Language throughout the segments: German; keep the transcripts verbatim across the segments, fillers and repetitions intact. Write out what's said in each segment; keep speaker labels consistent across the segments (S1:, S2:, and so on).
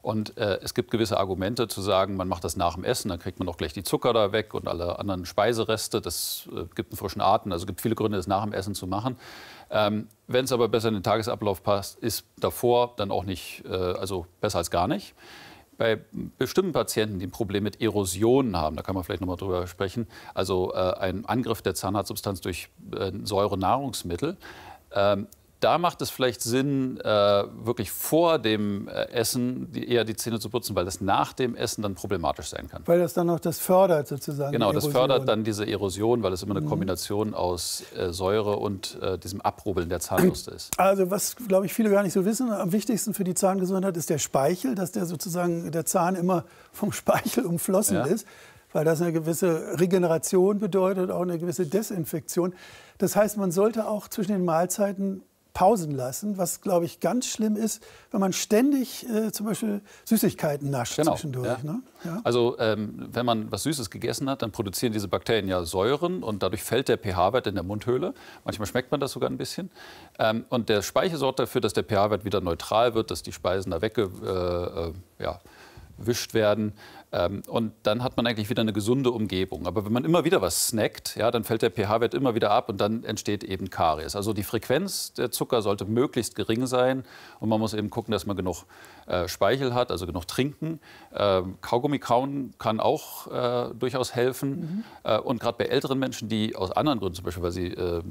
S1: Und äh, es gibt gewisse Argumente zu sagen, man macht das nach dem Essen, dann kriegt man auch gleich die Zucker da weg und alle anderen Speisereste. Das äh, gibt einen frischen Atem. Also es gibt viele Gründe, das nach dem Essen zu machen. Ähm, Wenn es aber besser in den Tagesablauf passt, ist davor dann auch nicht, äh, also besser als gar nicht. Bei bestimmten Patienten, die ein Problem mit Erosionen haben, da kann man vielleicht noch mal drüber sprechen, also äh, ein Angriff der Zahnarztsubstanz durch äh, Säurenahrungsmittel, ähm, da macht es vielleicht Sinn, äh, wirklich vor dem äh, Essen die, eher die Zähne zu putzen, weil das nach dem Essen dann problematisch sein kann.
S2: Weil das dann noch das fördert sozusagen.
S1: Genau, das fördert dann diese Erosion, weil es immer eine Kombination aus äh, Säure und äh, diesem Abrubbeln der Zahnbürste ist.
S2: Also was, glaube ich, viele gar nicht so wissen, am wichtigsten für die Zahngesundheit ist der Speichel, dass der sozusagen der Zahn immer vom Speichel umflossen
S1: Ja.
S2: ist, weil das eine gewisse Regeneration bedeutet, auch eine gewisse Desinfektion. Das heißt, man sollte auch zwischen den Mahlzeiten Pausen lassen, was, glaube ich, ganz schlimm ist, wenn man ständig äh, zum Beispiel Süßigkeiten nascht
S1: Genau,
S2: zwischendurch.
S1: ja.
S2: Ne? Ja.
S1: Also ähm, wenn man was Süßes gegessen hat, dann produzieren diese Bakterien ja Säuren und dadurch fällt der pH-Wert in der Mundhöhle. Manchmal schmeckt man das sogar ein bisschen. Ähm, und der Speichel sorgt dafür, dass der pH-Wert wieder neutral wird, dass die Speisen da weggewischt äh, äh, ja, werden. Ähm, und dann hat man eigentlich wieder eine gesunde Umgebung. Aber wenn man immer wieder was snackt, ja, dann fällt der pH-Wert immer wieder ab und dann entsteht eben Karies. Also die Frequenz der Zucker sollte möglichst gering sein. Und man muss eben gucken, dass man genug äh, Speichel hat, also genug trinken. Ähm, Kaugummi kauen kann auch äh, durchaus helfen. Mhm. Äh, und gerade bei älteren Menschen, die aus anderen Gründen, zum Beispiel weil sie äh,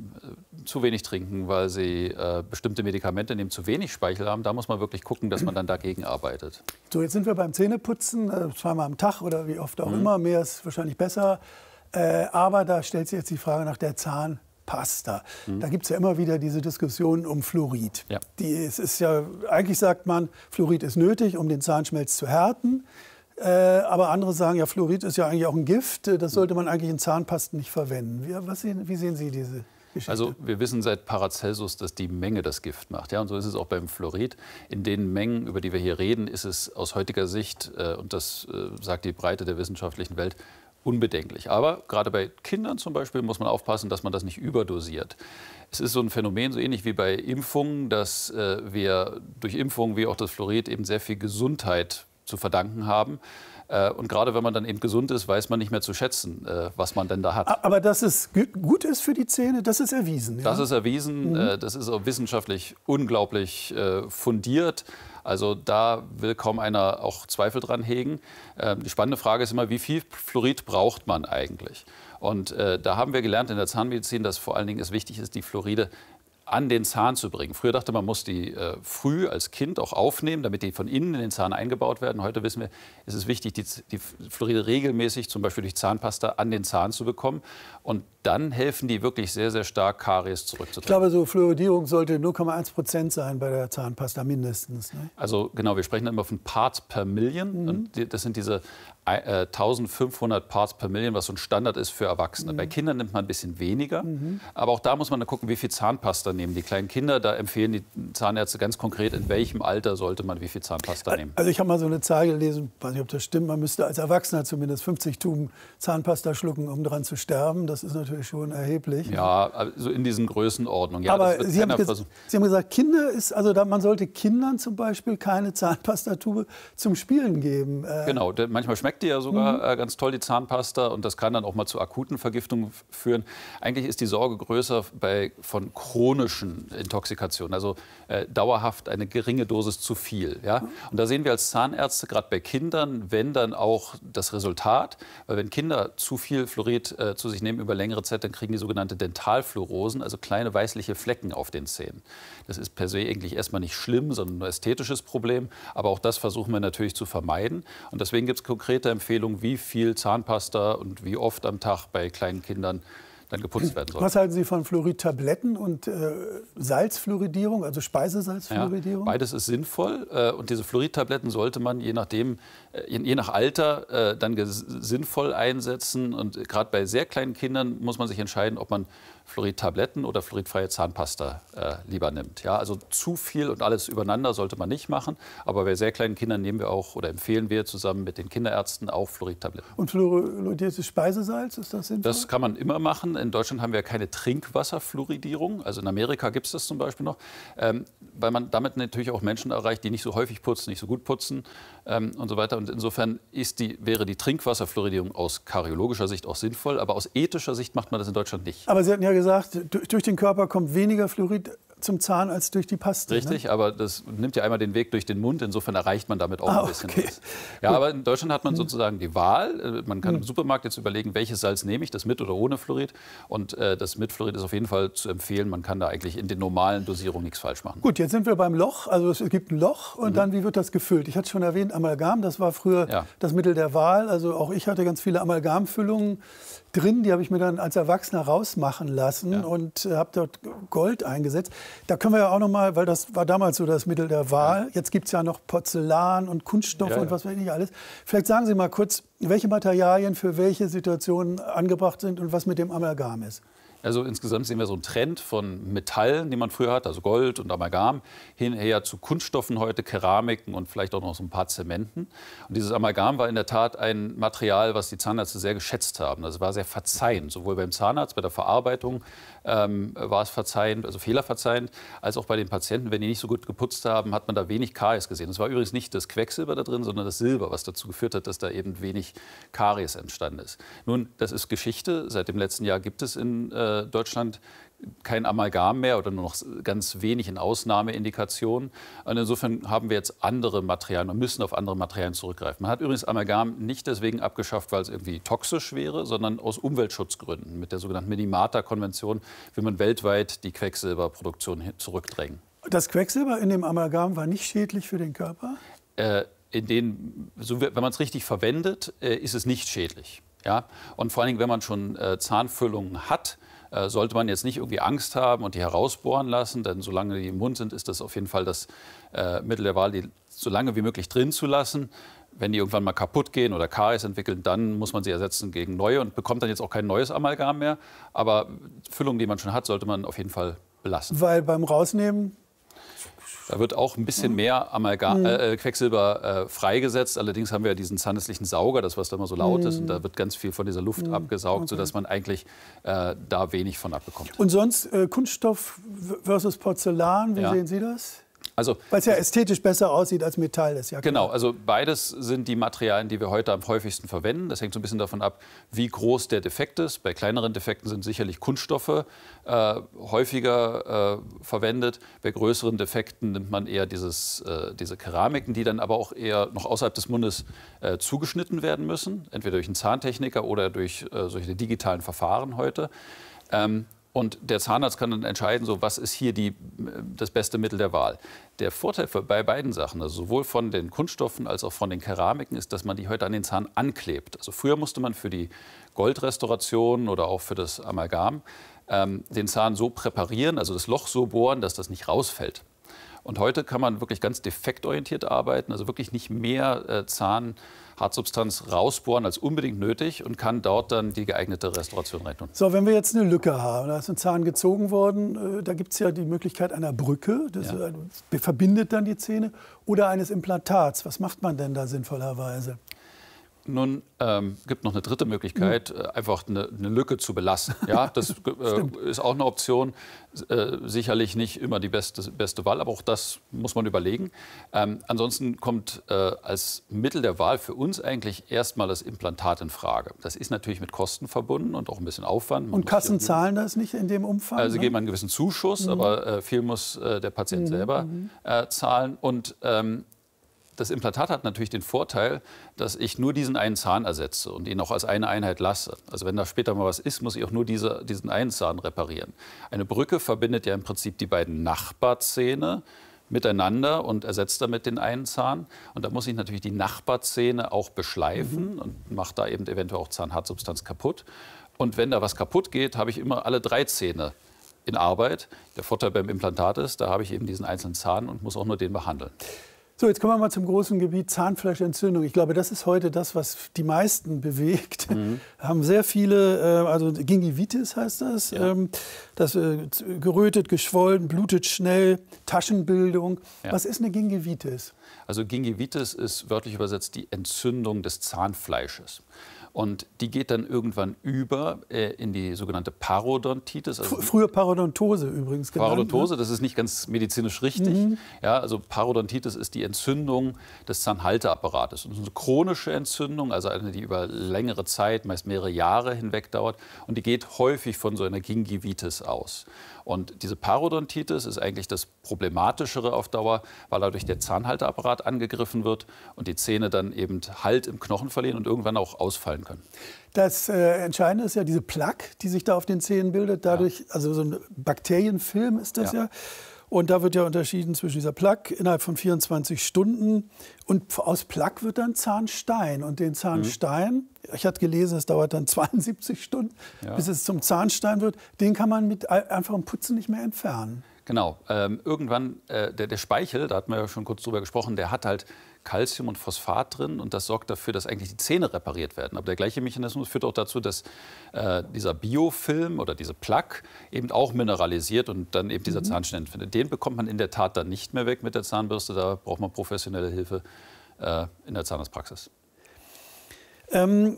S1: zu wenig trinken, weil sie äh, bestimmte Medikamente nehmen, zu wenig Speichel haben, da muss man wirklich gucken, dass man dann dagegen arbeitet.
S2: So, jetzt sind wir beim Zähneputzen, äh, zweimal am Tag oder wie oft auch
S1: Mhm.
S2: immer, mehr ist wahrscheinlich besser. Äh, aber da stellt sich jetzt die Frage nach der Zahnpasta. Mhm. Da gibt es ja immer wieder diese Diskussion um Fluorid. Ja. Die, es ist ja, eigentlich sagt man, Fluorid ist nötig, um den Zahnschmelz zu härten. Äh, aber andere sagen, ja, Fluorid ist ja eigentlich auch ein Gift, das sollte man eigentlich in Zahnpasten nicht verwenden. Wie, was sehen, wie sehen Sie diese Geschichte?
S1: Also wir wissen seit Paracelsus, dass die Menge das Gift macht. Ja, und so ist es auch beim Fluorid. In den Mengen, über die wir hier reden, ist es aus heutiger Sicht, äh, und das äh, sagt die Breite der wissenschaftlichen Welt, unbedenklich. Aber gerade bei Kindern zum Beispiel muss man aufpassen, dass man das nicht überdosiert. Es ist so ein Phänomen, so ähnlich wie bei Impfungen, dass äh, wir durch Impfungen wie auch das Fluorid eben sehr viel Gesundheit zu verdanken haben. Und gerade wenn man dann eben gesund ist, weiß man nicht mehr zu schätzen, was man denn da hat.
S2: Aber dass es gut ist für die Zähne, das ist erwiesen. Ja?
S1: Das ist erwiesen. Mhm. Das ist auch wissenschaftlich unglaublich fundiert. Also da will kaum einer auch Zweifel dran hegen. Die spannende Frage ist immer, wie viel Fluorid braucht man eigentlich? Und da haben wir gelernt in der Zahnmedizin, dass vor allen Dingen es wichtig ist, die Fluoride an den Zahn zu bringen. Früher dachte man, man muss die äh, früh als Kind auch aufnehmen, damit die von innen in den Zahn eingebaut werden. Heute wissen wir, es ist wichtig, die, die Fluoride regelmäßig, zum Beispiel durch Zahnpasta, an den Zahn zu bekommen. Und dann helfen die wirklich sehr, sehr stark, Karies zurückzudrängen.
S2: Ich glaube, so Fluoridierung sollte null Komma eins Prozent sein bei der Zahnpasta mindestens. Ne?
S1: Also genau, wir sprechen immer von Parts per Million. Mhm. Und die, das sind diese äh, eintausendfünfhundert Parts per Million, was so ein Standard ist für Erwachsene. Mhm. Bei Kindern nimmt man ein bisschen weniger. Mhm. Aber auch da muss man dann gucken, wie viel Zahnpasta nehmen die kleinen Kinder. Da empfehlen die Zahnärzte ganz konkret, in welchem Alter sollte man wie viel Zahnpasta nehmen.
S2: Also ich habe mal so eine Zahl gelesen, weiß nicht, ob das stimmt, man müsste als Erwachsener zumindest fünfzig Tuben Zahnpasta schlucken, um daran zu sterben. Das ist natürlich schon erheblich.
S1: Ja, also in diesen Größenordnungen. Ja,
S2: aber Sie haben, Sie haben gesagt, Kinder ist, also da, man sollte Kindern zum Beispiel keine Zahnpastatube zum Spielen geben.
S1: Äh genau, manchmal schmeckt die ja sogar mhm. äh, ganz toll, die Zahnpasta, und das kann dann auch mal zu akuten Vergiftungen führen. Eigentlich ist die Sorge größer bei, von chronischen Intoxikationen, also äh, dauerhaft eine geringe Dosis zu viel. Ja? Und da sehen wir als Zahnärzte gerade bei Kindern, wenn dann auch das Resultat, weil wenn Kinder zu viel Fluorid äh, zu sich nehmen über längere Zeit, dann kriegen die sogenannte Dentalfluorosen, also kleine weißliche Flecken auf den Zähnen. Das ist per se eigentlich erstmal nicht schlimm, sondern ein ästhetisches Problem. Aber auch das versuchen wir natürlich zu vermeiden. Und deswegen gibt es konkrete Empfehlungen, wie viel Zahnpasta und wie oft am Tag bei kleinen Kindern dann geputzt werden soll.
S2: Was halten Sie von Fluoridtabletten und äh, Salzfluoridierung, also Speisesalzfluoridierung?
S1: Ja, beides ist sinnvoll. Äh, und diese Fluoridtabletten sollte man je nachdem, äh, je nach Alter äh, dann sinnvoll einsetzen. Und gerade bei sehr kleinen Kindern muss man sich entscheiden, ob man Fluoridtabletten oder fluoridfreie Zahnpasta äh, lieber nimmt. Ja, also zu viel und alles übereinander sollte man nicht machen. Aber bei sehr kleinen Kindern nehmen wir auch oder empfehlen wir zusammen mit den Kinderärzten auch Fluoridtabletten.
S2: Und fluoridiertes Speisesalz, ist das sinnvoll?
S1: Das kann man immer machen. beachten, in Deutschland haben wir keine Trinkwasserfluoridierung. Also in Amerika gibt es das zum Beispiel noch, ähm, weil man damit natürlich auch Menschen erreicht, die nicht so häufig putzen, nicht so gut putzen ähm, und so weiter. Und insofern ist die, wäre die Trinkwasserfluoridierung aus karyologischer Sicht auch sinnvoll, aber aus ethischer Sicht macht man das in Deutschland nicht.
S2: Aber Sie hatten ja gesagt, durch den Körper kommt weniger Fluorid zum Zahn als durch die Paste.
S1: Richtig, ne? Aber das nimmt ja einmal den Weg durch den Mund. Insofern erreicht man damit auch
S2: ah,
S1: ein bisschen
S2: okay.
S1: was. Ja, aber in Deutschland hat man sozusagen die Wahl. Man kann im Supermarkt jetzt überlegen, welches Salz nehme ich, das mit oder ohne Fluorid. Und äh, das mit Fluorid ist auf jeden Fall zu empfehlen. Man kann da eigentlich in den normalen Dosierungen nichts falsch machen.
S2: Gut, jetzt sind wir beim Loch. Also es gibt ein Loch und mhm. dann, wie wird das gefüllt? Ich hatte schon erwähnt, Amalgam, das war früher ja. das Mittel der Wahl. Also auch ich hatte ganz viele Amalgamfüllungen drin, die habe ich mir dann als Erwachsener rausmachen lassen ja. und äh, habe dort Gold eingesetzt. Da können wir ja auch noch mal, weil das war damals so das Mittel der Wahl. Ja. Jetzt gibt es ja noch Porzellan und Kunststoff ja, und was weiß ich nicht alles. Vielleicht sagen Sie mal kurz, welche Materialien für welche Situationen angebracht sind und was mit dem Amalgam ist.
S1: Also insgesamt sehen wir so einen Trend von Metallen, die man früher hatte, also Gold und Amalgam, hinher zu Kunststoffen heute, Keramiken und vielleicht auch noch so ein paar Zementen. Und dieses Amalgam war in der Tat ein Material, was die Zahnärzte sehr geschätzt haben. Das war sehr verzeihend, sowohl beim Zahnarzt, bei der Verarbeitung ähm, war es verzeihend, also fehlerverzeihend, als auch bei den Patienten. Wenn die nicht so gut geputzt haben, hat man da wenig Karies gesehen. Das war übrigens nicht das Quecksilber da drin, sondern das Silber, was dazu geführt hat, dass da eben wenig Karies entstanden ist. Nun, das ist Geschichte. Seit dem letzten Jahr gibt es in äh, Deutschland kein Amalgam mehr oder nur noch ganz wenig in Ausnahmeindikationen. Und insofern haben wir jetzt andere Materialien und müssen auf andere Materialien zurückgreifen. Man hat übrigens Amalgam nicht deswegen abgeschafft, weil es irgendwie toxisch wäre, sondern aus Umweltschutzgründen. Mit der sogenannten Minamata-Konvention will man weltweit die Quecksilberproduktion zurückdrängen.
S2: Das Quecksilber in dem Amalgam war nicht schädlich für den Körper?
S1: Äh, in den, so, wenn man es richtig verwendet, äh, ist es nicht schädlich. Ja? Und vor allen Dingen, wenn man schon äh, Zahnfüllungen hat, äh, sollte man jetzt nicht irgendwie Angst haben und die herausbohren lassen, denn solange die im Mund sind, ist das auf jeden Fall das äh, Mittel der Wahl, die so lange wie möglich drin zu lassen. Wenn die irgendwann mal kaputt gehen oder Karies entwickeln, dann muss man sie ersetzen gegen neue und bekommt dann jetzt auch kein neues Amalgam mehr. Aber Füllungen, die man schon hat, sollte man auf jeden Fall belassen.
S2: Weil beim Rausnehmen?
S1: Da wird auch ein bisschen mehr Amalgam, äh, Quecksilber äh, freigesetzt. Allerdings haben wir ja diesen zahnärztlichen Sauger, das was da immer so laut ist. Und da wird ganz viel von dieser Luft abgesaugt, okay. sodass man eigentlich äh, da wenig von abbekommt.
S2: Und sonst äh, Kunststoff versus Porzellan, wie ja. sehen Sie das? Also, weil es ja ästhetisch besser aussieht als Metall ist, ja klar.
S1: Genau, also beides sind die Materialien, die wir heute am häufigsten verwenden. Das hängt so ein bisschen davon ab, wie groß der Defekt ist. Bei kleineren Defekten sind sicherlich Kunststoffe äh, häufiger äh, verwendet. Bei größeren Defekten nimmt man eher dieses, äh, diese Keramiken, die dann aber auch eher noch außerhalb des Mundes äh, zugeschnitten werden müssen. Entweder durch einen Zahntechniker oder durch äh, solche digitalen Verfahren heute. Ähm, Und der Zahnarzt kann dann entscheiden, so, was ist hier die, das beste Mittel der Wahl. Der Vorteil für, bei beiden Sachen, also sowohl von den Kunststoffen als auch von den Keramiken, ist, dass man die heute an den Zahn anklebt. Also früher musste man für die Goldrestauration oder auch für das Amalgam ähm, den Zahn so präparieren, also das Loch so bohren, dass das nicht rausfällt. Und heute kann man wirklich ganz defektorientiert arbeiten, also wirklich nicht mehr äh, Zahnhartsubstanz rausbohren als unbedingt nötig und kann dort dann die geeignete Restauration reintun.
S2: So, wenn wir jetzt eine Lücke haben, da ist ein Zahn gezogen worden, äh, da gibt es ja die Möglichkeit einer Brücke, das ja. äh, verbindet dann die Zähne, oder eines Implantats. Was macht man denn da sinnvollerweise?
S1: Nun ähm, gibt noch eine dritte Möglichkeit, mhm. einfach eine, eine Lücke zu belassen. Ja, das äh, ist auch eine Option. Äh, sicherlich nicht immer die beste, beste Wahl, aber auch das muss man überlegen. Ähm, ansonsten kommt äh, als Mittel der Wahl für uns eigentlich erstmal das Implantat in Frage. Das ist natürlich mit Kosten verbunden und auch ein bisschen Aufwand. Man
S2: und Kassen zahlen das nicht in dem Umfang?
S1: Also sie
S2: ne?
S1: geben einen gewissen Zuschuss, mhm. aber äh, viel muss äh, der Patient mhm. selber äh, zahlen. Und ähm, das Implantat hat natürlich den Vorteil, dass ich nur diesen einen Zahn ersetze und ihn auch als eine Einheit lasse. Also wenn da später mal was ist, muss ich auch nur diese, diesen einen Zahn reparieren. Eine Brücke verbindet ja im Prinzip die beiden Nachbarzähne miteinander und ersetzt damit den einen Zahn. Und da muss ich natürlich die Nachbarzähne auch beschleifen mhm. und mache da eben eventuell auch Zahnhartsubstanz kaputt. Und wenn da was kaputt geht, habe ich immer alle drei Zähne in Arbeit. Der Vorteil beim Implantat ist, da habe ich eben diesen einzelnen Zahn und muss auch nur den behandeln.
S2: So, jetzt kommen wir mal zum großen Gebiet Zahnfleischentzündung. Ich glaube, das ist heute das, was die meisten bewegt. Mhm. Haben sehr viele, äh, also Gingivitis heißt das, ja. ähm, das äh, gerötet, geschwollen, blutet schnell, Taschenbildung. Ja. Was ist eine Gingivitis?
S1: Also Gingivitis ist wörtlich übersetzt die Entzündung des Zahnfleisches. Und die geht dann irgendwann über äh, in die sogenannte Parodontitis. Also
S2: früher Parodontose übrigens genannt.
S1: Parodontose, ne? Das ist nicht ganz medizinisch richtig. Mhm. Ja, also Parodontitis ist die Entzündung des Zahnhalteapparates. Und das ist eine chronische Entzündung, also eine, die über längere Zeit, meist mehrere Jahre hinweg dauert. Und die geht häufig von so einer Gingivitis aus. Und diese Parodontitis ist eigentlich das Problematischere auf Dauer, weil dadurch der Zahnhalteapparat angegriffen wird und die Zähne dann eben Halt im Knochen verlieren und irgendwann auch ausfallen können.
S2: Das äh, Entscheidende ist ja diese Plaque, die sich da auf den Zähnen bildet. Dadurch, ja. Also so ein Bakterienfilm ist das ja. ja. Und da wird ja unterschieden zwischen dieser Plaque innerhalb von vierundzwanzig Stunden und aus Plaque wird dann Zahnstein. Und den Zahnstein, mhm. ich hatte gelesen, es dauert dann zweiundsiebzig Stunden, ja. bis es zum Zahnstein wird. Den kann man mit einfachem Putzen nicht mehr entfernen.
S1: Genau. Ähm, irgendwann, äh, der, der Speichel, da hatten wir ja schon kurz drüber gesprochen, der hat halt Calcium und Phosphat drin und das sorgt dafür, dass eigentlich die Zähne repariert werden. Aber der gleiche Mechanismus führt auch dazu, dass äh, dieser Biofilm oder diese Plaque eben auch mineralisiert und dann eben dieser mhm. Zahnstein findet. Den bekommt man in der Tat dann nicht mehr weg mit der Zahnbürste. Da braucht man professionelle Hilfe äh, in der Zahnarztpraxis.
S2: Ähm,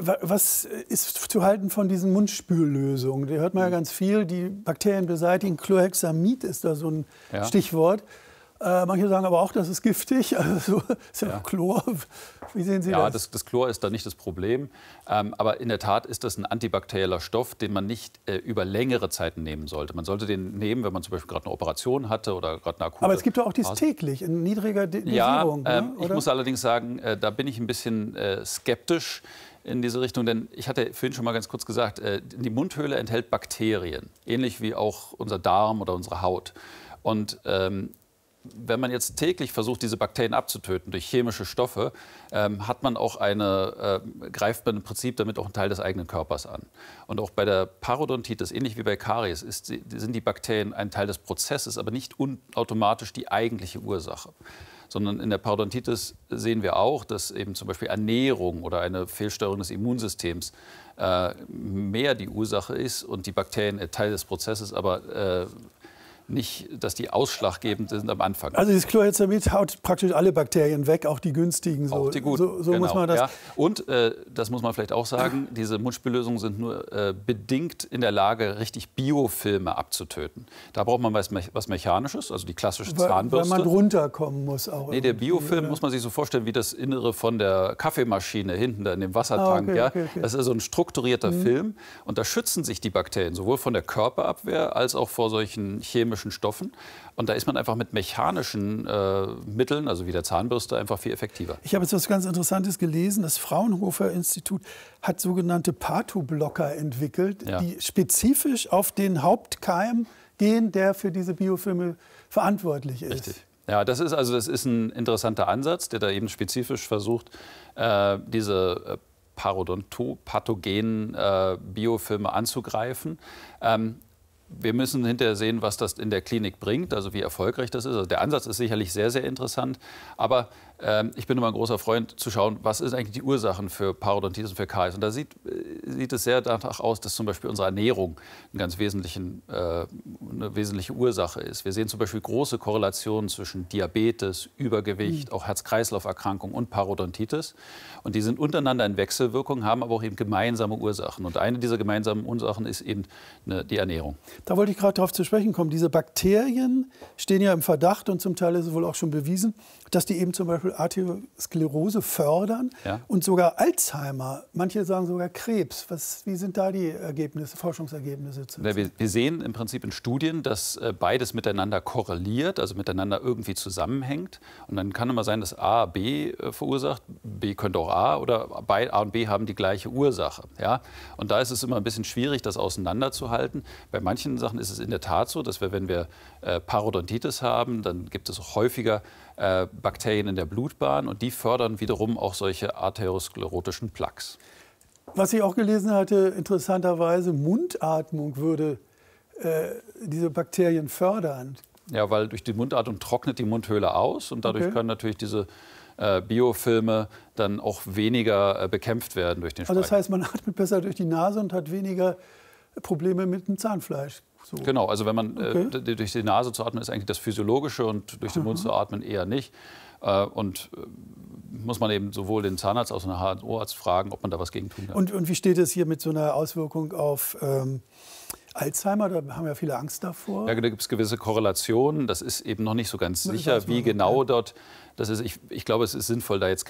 S2: was ist zu halten von diesen Mundspüllösungen? Da hört man ja ganz viel, die Bakterien beseitigen. Chlorhexamid ist da so ein ja. Stichwort. Äh, manche sagen aber auch, das ist giftig. Also ist ja, ja. Chlor. Wie sehen Sie
S1: ja,
S2: das?
S1: das? Das Chlor ist da nicht das Problem. Ähm, aber in der Tat ist das ein antibakterieller Stoff, den man nicht äh, über längere Zeiten nehmen sollte. Man sollte den nehmen, wenn man zum Beispiel gerade eine Operation hatte oder gerade eine akute.
S2: Aber es gibt ja auch dies täglich in niedriger Dosierung.
S1: Ja, ähm,
S2: ne?
S1: Ich muss allerdings sagen, äh, da bin ich ein bisschen äh, skeptisch in diese Richtung, denn ich hatte vorhin schon mal ganz kurz gesagt, äh, die Mundhöhle enthält Bakterien, ähnlich wie auch unser Darm oder unsere Haut. Und ähm, wenn man jetzt täglich versucht, diese Bakterien abzutöten durch chemische Stoffe, ähm, hat man auch eine, äh, greift man im Prinzip damit auch einen Teil des eigenen Körpers an. Und auch bei der Parodontitis, ähnlich wie bei Karies, ist, sind die Bakterien ein Teil des Prozesses, aber nicht automatisch die eigentliche Ursache. Sondern in der Parodontitis sehen wir auch, dass eben zum Beispiel Ernährung oder eine Fehlsteuerung des Immunsystems äh, mehr die Ursache ist und die Bakterien Teil des Prozesses, aber äh, nicht, dass die ausschlaggebend sind am Anfang.
S2: Also das Chlorhexamid haut praktisch alle Bakterien weg, auch die günstigen. So,
S1: auch die guten,
S2: so, so
S1: genau.
S2: muss man das.
S1: Ja. Und, äh, das muss man vielleicht auch sagen, diese Mundspüllösungen sind nur äh, bedingt in der Lage, richtig Biofilme abzutöten. Da braucht man was, Me was Mechanisches, also die klassische
S2: weil,
S1: Zahnbürste.
S2: Weil man runterkommen muss auch.
S1: Nee, der Biofilm, oder? Muss man sich so vorstellen, wie das Innere von der Kaffeemaschine hinten da in dem Wassertank.
S2: Ah, okay,
S1: ja?
S2: okay, okay.
S1: Das ist so ein strukturierter
S2: mhm.
S1: Film. Und da schützen sich die Bakterien sowohl von der Körperabwehr als auch vor solchen chemischen Stoffen. Und da ist man einfach mit mechanischen äh, Mitteln, also wie der Zahnbürste, einfach viel effektiver.
S2: Ich habe jetzt was ganz Interessantes gelesen. Das Fraunhofer Institut hat sogenannte Pathoblocker entwickelt, ja. die spezifisch auf den Hauptkeim gehen, der für diese Biofilme verantwortlich ist.
S1: Richtig. Ja, das ist also das ist ein interessanter Ansatz, der da eben spezifisch versucht, äh, diese parodontopatogenen äh, Biofilme anzugreifen. Ähm, Wir müssen hinterher sehen, was das in der Klinik bringt, also wie erfolgreich das ist. Also der Ansatz ist sicherlich sehr, sehr interessant. Aber ähm, ich bin immer ein großer Freund zu schauen, was sind eigentlich die Ursachen für Parodontitis und für Karies. Und da sieht, sieht es sehr danach aus, dass zum Beispiel unsere Ernährung eine ganz wesentlichen, äh, eine wesentliche Ursache ist. Wir sehen zum Beispiel große Korrelationen zwischen Diabetes, Übergewicht, mhm. auch Herz-Kreislauf-Erkrankungen und Parodontitis. Und die sind untereinander in Wechselwirkung, haben aber auch eben gemeinsame Ursachen. Und eine dieser gemeinsamen Ursachen ist eben eine, die Ernährung.
S2: Da wollte ich gerade darauf zu sprechen kommen. Diese Bakterien stehen ja im Verdacht und zum Teil ist es wohl auch schon bewiesen, dass die eben zum Beispiel Arteriosklerose fördern ja. und sogar Alzheimer. Manche sagen sogar Krebs. Was, wie sind da die Ergebnisse, Forschungsergebnisse?
S1: Ja, wir, wir sehen im Prinzip in Studien, dass beides miteinander korreliert, also miteinander irgendwie zusammenhängt. Und dann kann immer sein, dass A B verursacht, B könnte auch A oder A und B haben die gleiche Ursache. Ja? Und da ist es immer ein bisschen schwierig, das auseinanderzuhalten. Bei manchen Sachen ist es in der Tat so, dass wir, wenn wir äh, Parodontitis haben, dann gibt es auch häufiger äh, Bakterien in der Blutbahn und die fördern wiederum auch solche arteriosklerotischen Plaques.
S2: Was ich auch gelesen hatte, interessanterweise, Mundatmung würde äh, diese Bakterien fördern.
S1: Ja, weil durch die Mundatmung trocknet die Mundhöhle aus und dadurch okay. können natürlich diese äh, Biofilme dann auch weniger äh, bekämpft werden durch den Speichel.
S2: Also das heißt, man atmet besser durch die Nase und hat weniger Probleme mit dem Zahnfleisch. So.
S1: Genau, also wenn man
S2: okay.
S1: äh, durch die Nase zu atmen, ist eigentlich das Physiologische und durch den Mund zu atmen eher nicht. Äh, und äh, muss man eben sowohl den Zahnarzt als auch den H N O-Arzt fragen, ob man da was gegen tun kann.
S2: Und, und wie steht es hier mit so einer Auswirkung auf ähm, Alzheimer? Da haben ja viele Angst davor.
S1: Ja, da gibt es gewisse Korrelationen. Das ist eben noch nicht so ganz sicher, wie genau dort das ist. Ich, ich glaube, es ist sinnvoll, da jetzt